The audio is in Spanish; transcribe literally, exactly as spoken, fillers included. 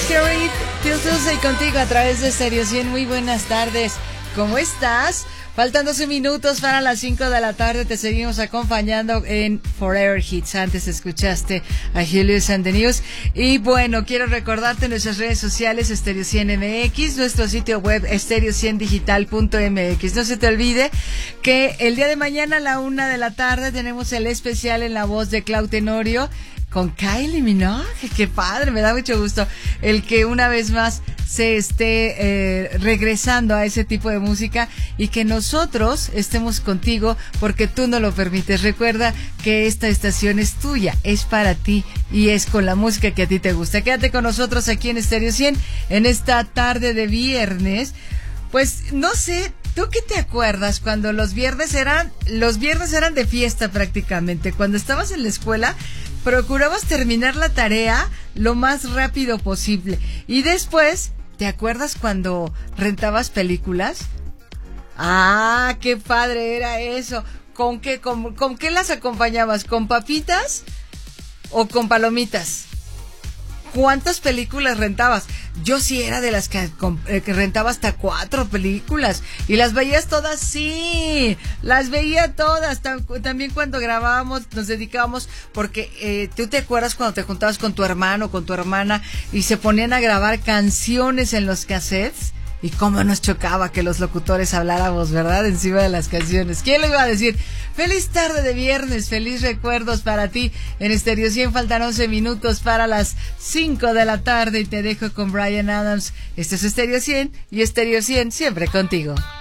Querida, Till Tuesday contigo a través de Stereo cien. Muy buenas tardes. ¿Cómo estás? Faltan doce minutos para las cinco de la tarde. Te seguimos acompañando en Forever Hits. Antes escuchaste a Julius and the News. Y bueno, quiero recordarte nuestras redes sociales, Stereo cien M X, nuestro sitio web stereo cien digital punto m x. No se te olvide que el día de mañana a la una de la tarde tenemos el especial en la voz de Clau Tenorio con Kylie Minogue. Qué padre, me da mucho gusto el que una vez más se esté eh, regresando a ese tipo de música y que nosotros estemos contigo porque tú no lo permites. Recuerda que esta estación es tuya, es para ti y es con la música que a ti te gusta. Quédate con nosotros aquí en Stereo cien en esta tarde de viernes. Pues no sé, ¿tú qué te acuerdas cuando los viernes eran los viernes eran de fiesta prácticamente? Cuando estabas en la escuela procurabas terminar la tarea lo más rápido posible. Y después, ¿te acuerdas cuando rentabas películas? ¡Ah, qué padre era eso! ¿Con qué, con, con qué las acompañabas? ¿Con papitas o con palomitas? ¿Cuántas películas rentabas? Yo sí era de las que, que rentaba hasta cuatro películas. ¿Y las veías todas? Sí, las veía todas. También cuando grabábamos, nos dedicábamos, porque eh, tú te acuerdas cuando te juntabas con tu hermano, con tu hermana, y se ponían a grabar canciones en los cassettes. Y cómo nos chocaba que los locutores habláramos, ¿verdad? Encima de las canciones. ¿Quién lo iba a decir? Feliz tarde de viernes, feliz recuerdos para ti. En Stereo cien faltan once minutos para las cinco de la tarde y te dejo con Bryan Adams. Este es Stereo cien y Stereo cien siempre contigo.